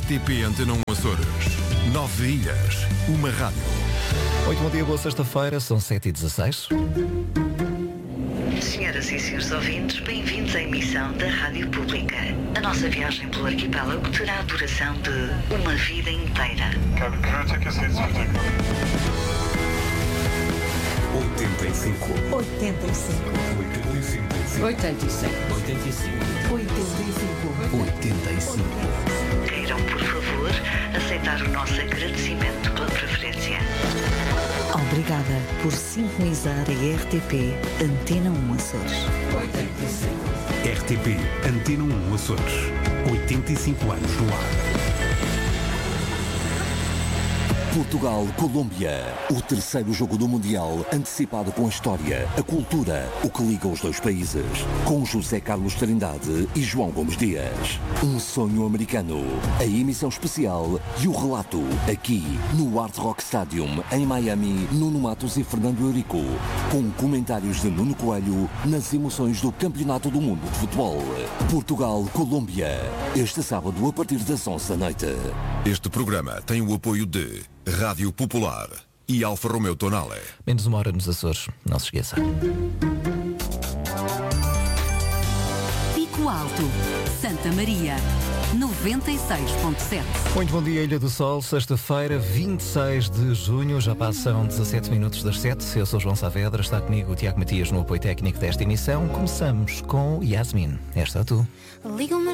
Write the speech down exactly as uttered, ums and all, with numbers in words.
T P Antena um Açores. Nove ilhas, uma rádio. Muito bom dia, boa sexta-feira, são sete e dezasseis. Senhoras e senhores ouvintes, bem-vindos à emissão da Rádio Pública. A nossa viagem pelo arquipélago terá a duração de uma vida inteira. oitenta e cinco. oitenta e cinco. oitenta e cinco. oitenta e cinco. oitenta e cinco. oitenta e cinco. oitenta e cinco. Queiram, por favor, aceitar o nosso agradecimento pela preferência. Obrigada por sintonizar a R T P Antena um Açores. oitenta e cinco. R T P Antena um Açores. oitenta e cinco anos no ar. Portugal-Colômbia, o terceiro jogo do Mundial, antecipado com a história, a cultura, o que liga os dois países, com José Carlos Trindade e João Gomes Dias. Um sonho americano, a emissão especial e o relato, aqui no Hard Rock Stadium, em Miami, Nuno Matos e Fernando Eurico, com comentários de Nuno Coelho nas emoções do Campeonato do Mundo de Futebol. Portugal-Colômbia, este sábado a partir das onze da noite. Este programa tem o apoio de Rádio Popular e Alfa Romeo Tonale. Menos uma hora nos Açores, não se esqueça. Pico Alto, Santa Maria, noventa e seis ponto sete. Muito bom dia, Ilha do Sol, sexta-feira, vinte e seis de junho, já passam dezassete minutos das sete. Eu sou João Saavedra, está comigo o Tiago Matias no apoio técnico desta emissão. Começamos com Yasmin. Esta é tu. Liga-me